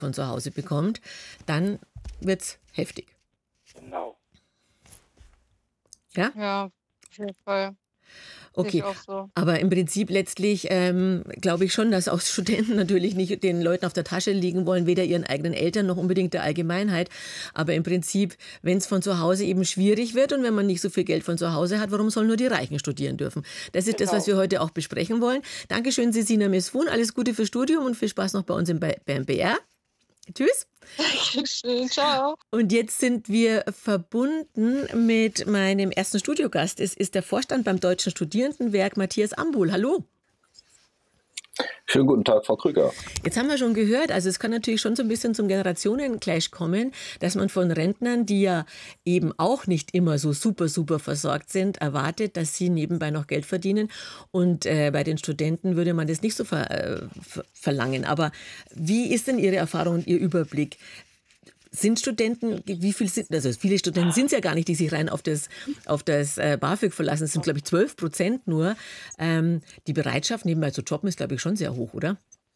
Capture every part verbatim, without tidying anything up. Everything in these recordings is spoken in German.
von zu Hause bekommt, dann wird's heftig. Genau. Ja? Ja, auf jeden Fall. Sehe ich Okay, auch so. aber im Prinzip letztlich, ähm, glaube ich schon, dass auch Studenten natürlich nicht den Leuten auf der Tasche liegen wollen, weder ihren eigenen Eltern noch unbedingt der Allgemeinheit. Aber im Prinzip, wenn es von zu Hause eben schwierig wird und wenn man nicht so viel Geld von zu Hause hat, warum sollen nur die Reichen studieren dürfen? Das ist das, was Genau. wir heute auch besprechen wollen. Dankeschön, Cecina Misfun. Alles Gute fürs Studium und viel Spaß noch bei uns im, B- beim B R. Tschüss. Dankeschön. Ciao. Und jetzt sind wir verbunden mit meinem ersten Studiogast. Es ist der Vorstand beim Deutschen Studierendenwerk, Matthias Ambul. Hallo. Schönen guten Tag, Frau Krüger. Jetzt haben wir schon gehört, also es kann natürlich schon so ein bisschen zum Generationenclash kommen, dass man von Rentnern, die ja eben auch nicht immer so super, super versorgt sind, erwartet, dass sie nebenbei noch Geld verdienen. Und äh, bei den Studenten würde man das nicht so ver, äh, ver- verlangen. Aber wie ist denn Ihre Erfahrung und Ihr Überblick? Sind Studenten, wie viel sind, also viele Studenten sind es ja gar nicht, die sich rein auf das, auf das äh, BAföG verlassen. Es sind, glaube ich, zwölf Prozent nur. Ähm, die Bereitschaft, nebenbei zu jobben, ist, glaube ich, schon sehr hoch, oder?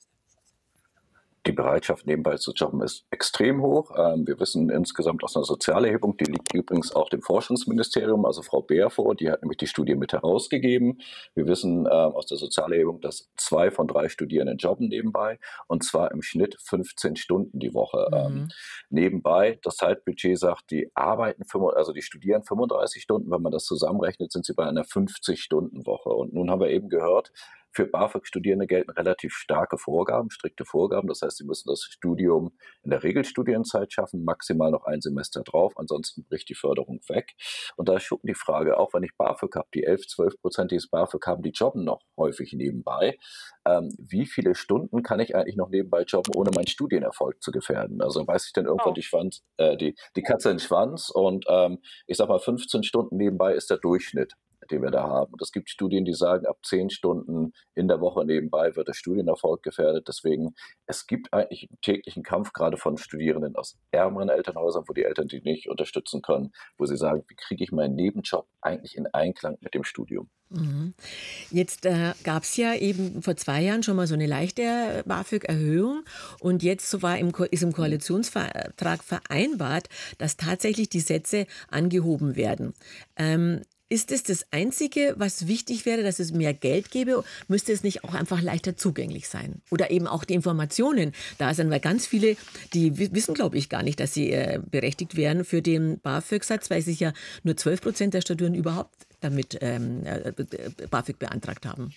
Die Bereitschaft, nebenbei zu jobben, ist extrem hoch. Ähm, wir wissen insgesamt aus einer Sozialerhebung, die liegt übrigens auch dem Forschungsministerium, also Frau Beer vor, die hat nämlich die Studie mit herausgegeben. Wir wissen ähm, aus der Sozialerhebung, dass zwei von drei Studierenden jobben nebenbei, und zwar im Schnitt fünfzehn Stunden die Woche ähm, Mhm. nebenbei. Das Zeitbudget sagt, die arbeiten, fünf- also die studieren fünfunddreißig Stunden. Wenn man das zusammenrechnet, sind sie bei einer fünfzig-Stunden-Woche. Und nun haben wir eben gehört, für BAföG-Studierende gelten relativ starke Vorgaben, strikte Vorgaben. Das heißt, sie müssen das Studium in der Regelstudienzeit schaffen, maximal noch ein Semester drauf, ansonsten bricht die Förderung weg. Und da ist schon die Frage, auch wenn ich BAföG habe, die elf, zwölf Prozent, die das BAföG haben, die jobben noch häufig nebenbei. Ähm, wie viele Stunden kann ich eigentlich noch nebenbei jobben, ohne meinen Studienerfolg zu gefährden? Also weiß ich dann irgendwann Oh. die, Schwanz, äh, die, die Katze in den Schwanz, und ähm, ich sag mal, fünfzehn Stunden nebenbei ist der Durchschnitt, den wir da haben. Und es gibt Studien, die sagen, ab zehn Stunden in der Woche nebenbei wird der Studienerfolg gefährdet. Deswegen, es gibt eigentlich einen täglichen Kampf, gerade von Studierenden aus ärmeren Elternhäusern, wo die Eltern die nicht unterstützen können, wo sie sagen, wie kriege ich meinen Nebenjob eigentlich in Einklang mit dem Studium? Mhm. Jetzt äh, gab es ja eben vor zwei Jahren schon mal so eine leichte äh, BAföG-Erhöhung und jetzt so war im, Ko- ist im Koalitionsvertrag vereinbart, dass tatsächlich die Sätze angehoben werden. Ähm, ist es das Einzige, was wichtig wäre, dass es mehr Geld gäbe? Müsste es nicht auch einfach leichter zugänglich sein? Oder eben auch die Informationen da sind, weil ganz viele, die wi- wissen, glaube ich, gar nicht, dass sie äh, berechtigt wären für den BAföG-Satz, weil sich ja nur zwölf Prozent der Studierenden überhaupt damit ähm, äh, äh, BAföG beantragt haben.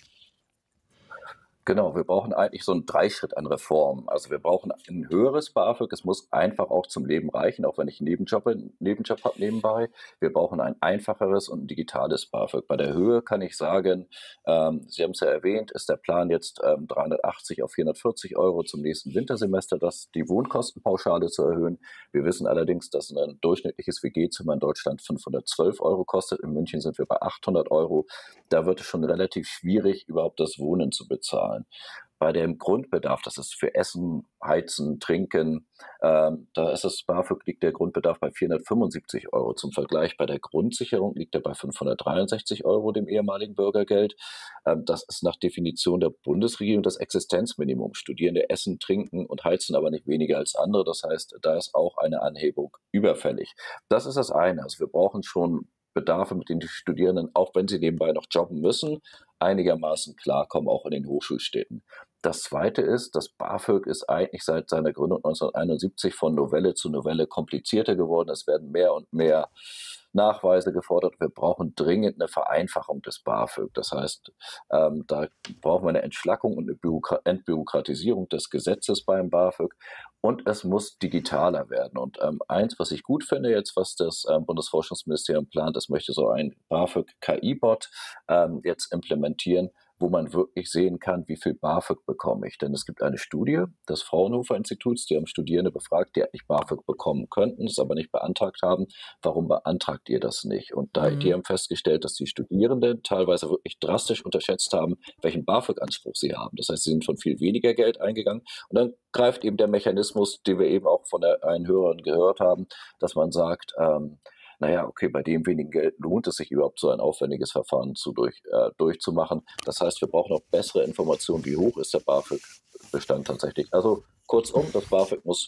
Genau, wir brauchen eigentlich so einen Dreischritt an Reformen. Also wir brauchen ein höheres BAföG. Es muss einfach auch zum Leben reichen, auch wenn ich einen Nebenjob, einen Nebenjob habe nebenbei. Wir brauchen ein einfacheres und ein digitales BAföG. Bei der Höhe kann ich sagen, ähm, Sie haben es ja erwähnt, ist der Plan jetzt ähm, dreihundertachtzig auf vierhundertvierzig Euro zum nächsten Wintersemester, das die Wohnkostenpauschale zu erhöhen. Wir wissen allerdings, dass ein durchschnittliches W G-Zimmer in Deutschland fünfhundertzwölf Euro kostet. In München sind wir bei achthundert Euro. Da wird es schon relativ schwierig, überhaupt das Wohnen zu bezahlen. Bei dem Grundbedarf, das ist für Essen, Heizen, Trinken, ähm, da ist das BAföG, liegt der Grundbedarf bei vierhundertfünfundsiebzig Euro. Zum Vergleich, bei der Grundsicherung liegt er bei fünfhundertdreiundsechzig Euro, dem ehemaligen Bürgergeld. Ähm, das ist nach Definition der Bundesregierung das Existenzminimum. Studierende essen, trinken und heizen aber nicht weniger als andere. Das heißt, da ist auch eine Anhebung überfällig. Das ist das eine. Also wir brauchen schon Bedarfe, mit denen die Studierenden, auch wenn sie nebenbei noch jobben müssen, einigermaßen klarkommen, auch in den Hochschulstädten. Das Zweite ist, das BAföG ist eigentlich seit seiner Gründung neunzehnhunderteinundsiebzig von Novelle zu Novelle komplizierter geworden. Es werden mehr und mehr Nachweise gefordert. Wir brauchen dringend eine Vereinfachung des BAföG. Das heißt, ähm, da brauchen wir eine Entschlackung und eine Bürokra- Entbürokratisierung des Gesetzes beim BAföG. Und es muss digitaler werden. Und ähm, eins, was ich gut finde jetzt, was das ähm, Bundesforschungsministerium plant, es möchte so ein BAföG-K I-Bot ähm, jetzt implementieren, wo man wirklich sehen kann, wie viel BAföG bekomme ich. Denn es gibt eine Studie des Fraunhofer Instituts, die haben Studierende befragt, die eigentlich BAföG bekommen könnten, es aber nicht beantragt haben. Warum beantragt ihr das nicht? Und da, die Mhm. haben festgestellt, dass die Studierenden teilweise wirklich drastisch unterschätzt haben, welchen BAföG-Anspruch sie haben. Das heißt, sie sind von viel weniger Geld eingegangen. Und dann greift eben der Mechanismus, den wir eben auch von der einen Hörerin gehört haben, dass man sagt, ähm, naja, okay, bei dem wenigen Geld lohnt es sich überhaupt so ein aufwendiges Verfahren zu durch, äh, durchzumachen. Das heißt, wir brauchen auch bessere Informationen, wie hoch ist der BAföG-Bestand tatsächlich. Also kurzum, das BAföG muss